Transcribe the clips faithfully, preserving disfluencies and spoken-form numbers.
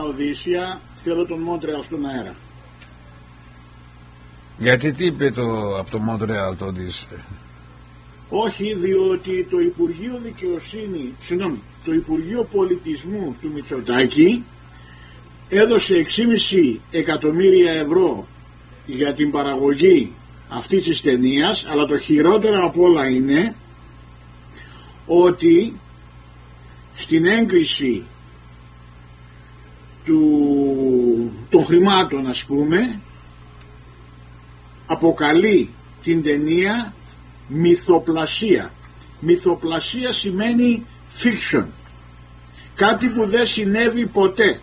Οδύσσια, θέλω τον Μόντρεαλ στον αέρα. Γιατί τι είπε το, από το Μόντρεαλ το Οδύσσια? Όχι, διότι το Υπουργείο Δικαιοσύνη, συγγνώμη, το Υπουργείο Πολιτισμού του Μητσοτάκη έδωσε έξι κόμμα πέντε εκατομμύρια ευρώ για την παραγωγή αυτής της ταινίας, αλλά το χειρότερο από όλα είναι ότι στην έγκριση του, των χρημάτων, ας πούμε, αποκαλεί την ταινία μυθοπλασία. Μυθοπλασία σημαίνει fiction, κάτι που δεν συνέβη ποτέ.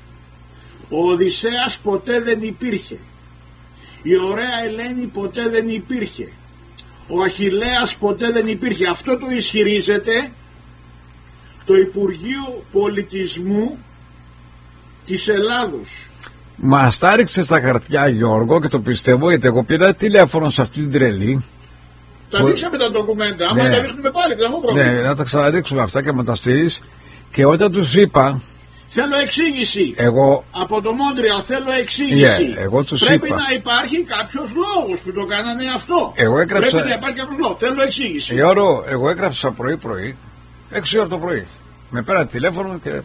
Ο Οδυσσέας ποτέ δεν υπήρχε, η ωραία Ελένη ποτέ δεν υπήρχε, ο Αχιλλέας ποτέ δεν υπήρχε. Αυτό το ισχυρίζεται το Υπουργείο Πολιτισμού της Ελλάδος. Μας τα ρίξε στα χαρτιά, Γιώργο, και το πιστεύω, γιατί εγώ πήρα τηλέφωνο σε αυτή την τρελή. Τα δείξαμε τα ντοκουμέντα, άμα ναι. τα δείχνουμε πάλι, δεν έχω πρόβλημα. Ναι, να τα ξαναδείξουμε αυτά και με τα στείλεις. Και όταν τους είπα, θέλω εξήγηση. Εγώ... Από το Μόντρεαλ θέλω εξήγηση. Yeah, εγώ τους Πρέπει είπα. να υπάρχει κάποιος λόγος που το κάνανε αυτό. Εγώ έγραψα... Πρέπει να υπάρχει κάποιος λόγος. Θέλω εξήγηση. Γιώργο, εγώ έγραψα πρωί-πρωί, έξι ώρα το πρωί. Με πέρα τηλέφωνο και...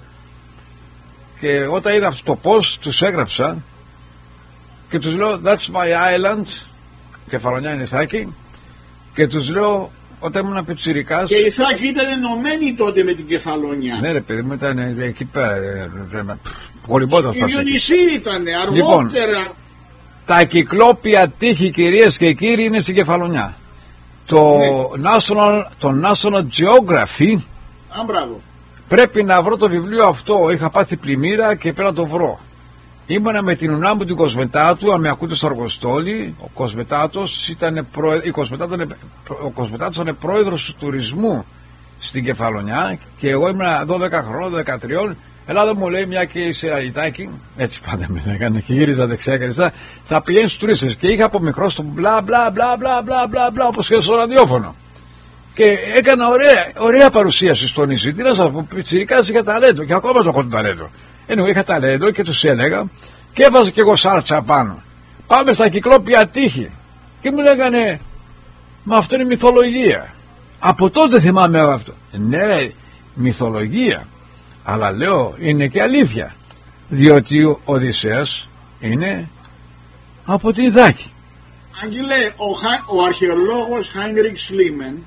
και όταν είδα αυτό το post τους έγραψα και τους λέω that's my island, Κεφαλονιά είναι Ιθάκη, και τους λέω όταν ήμουν πιτσιρικάς. Και η Ιθάκη ήταν ενωμένη τότε με την Κεφαλονιά. Ναι ρε παιδί μου, ήταν εκεί πέρα, κολυμπότας. Η Διονυσή ήταν αργότερα. Λοιπόν, τα κυκλόπια τείχη, κυρίες και κύριοι, είναι στην Κεφαλονιά. Το, ναι. National, το National Geography. Α, μπράβο. Πρέπει να βρω το βιβλίο αυτό. Είχα πάθει πλημμύρα και πρέπει να το βρω. Ήμουνα με την ουνά μου την Κοσμετάτου, αν με ακούτε στο Αργοστόλι. Ο Κοσμετάτος ήταν, προ... η Κοσμετάτου ήταν... ο Κοσμετάτος ήταν πρόεδρος του τουρισμού στην Κεφαλονιά και εγώ ήμουν δώδεκα χρόνων, δεκατρία. Ελλάδα μου λέει, μια και είσαι Αγιτάκη, έτσι πάντα με λέγανε και γύριζα δεξιά και αριστερά, θα πηγαίνει στους τουρίστες. Και είχα από μικρό στο μπλα μπλα μπλα μπλα μπλα μπλα μπλα, όπως και στο ραδιόφωνο. Και έκανα ωραία, ωραία παρουσίαση στο νησί. Τι να σας πω, πιτσιρικάς είχα ταλέντο και ακόμα το έχω το ταλέντο. Ενώ είχα ταλέντο και τους έλεγα και έβαζα και εγώ σάρτσα πάνω. Πάμε στα κυκλόπια τείχη. Και μου λέγανε, μα αυτό είναι μυθολογία. Από τότε θυμάμαι αυτό. Ναι, μυθολογία. Αλλά λέω, είναι και αλήθεια. Διότι ο Οδυσσέας είναι από την Ιθάκη. Άγγελε, ο, ο αρχαιολόγος Χάινριχ Σλίμεν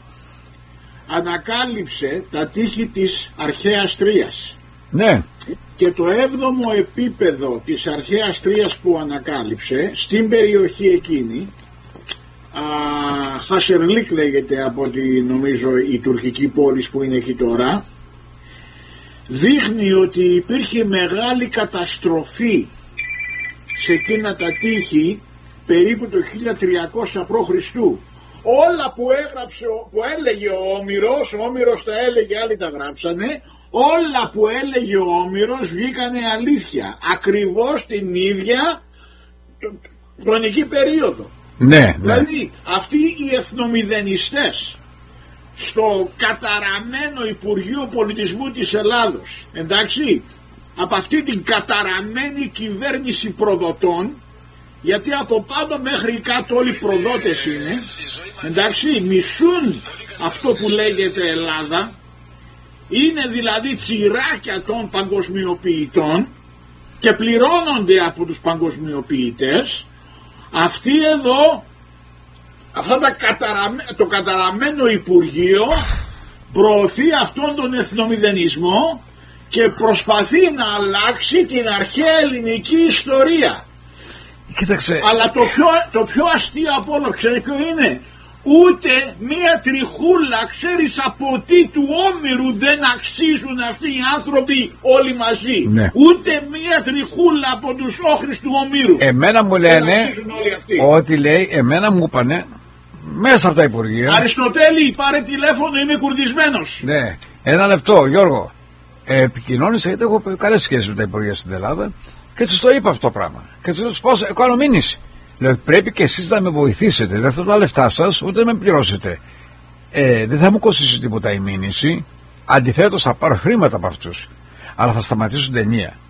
ανακάλυψε τα τείχη της αρχαίας Τρίας. Ναι. Και το έβδομο επίπεδο της αρχαίας Τρίας που ανακάλυψε στην περιοχή εκείνη, Χασερλίκ λέγεται από τη, νομίζω, η τουρκική πόλη που είναι εκεί τώρα, δείχνει ότι υπήρχε μεγάλη καταστροφή σε εκείνα τα τείχη περίπου το χίλια τριακόσια προ Χριστού. Όλα που έγραψε, που έλεγε ο Όμηρος, ο Όμηρος τα έλεγε, άλλοι τα γράψανε, όλα που έλεγε ο Όμηρος βγήκανε αλήθεια, ακριβώς την ίδια χρονική περίοδο. Ναι, ναι. Δηλαδή αυτοί οι εθνομηδενιστές στο καταραμένο Υπουργείο Πολιτισμού της Ελλάδος, εντάξει, από αυτή την καταραμένη κυβέρνηση προδοτών, γιατί από πάνω μέχρι κάτω όλοι προδότες είναι, εντάξει, μισούν αυτό που λέγεται Ελλάδα, είναι δηλαδή τσιράκια των παγκοσμιοποιητών και πληρώνονται από τους παγκοσμιοποιητές. Αυτοί εδώ, αυτά τα καταραμε, το καταραμένο Υπουργείο προωθεί αυτόν τον εθνομηδενισμό και προσπαθεί να αλλάξει την αρχαία ελληνική ιστορία. Κοίταξε. Αλλά το πιο, το πιο αστείο από όλο, ξέρεις ποιο είναι? Ούτε μία τριχούλα, ξέρεις, από τι του Όμηρου δεν αξίζουν αυτοί οι άνθρωποι όλοι μαζί. Ναι. Ούτε μία τριχούλα από τους όχρης του Ομήρου. Εμένα μου λένε ότι, λέει, εμένα μου είπανε μέσα από τα Υπουργεία. Αριστοτέλη, πάρε τηλέφωνο, είμαι κουρδισμένος. Ναι, ένα λεπτό, Γιώργο. Ε, επικοινώνησα, γιατί έχω καλές σχέσεις με τα Υπουργεία στην Ελλάδα και τους το είπα αυτό το πράγμα. Και τους πω, κάνω μήνυση. Λέω, πρέπει και εσείς να με βοηθήσετε. Δεν θέλω τα λεφτά σας, ούτε με πληρώσετε. Ε, δεν θα μου κοστίσει τίποτα η μήνυση. Αντιθέτως, θα πάρω χρήματα από αυτούς. Αλλά θα σταματήσω την ταινία.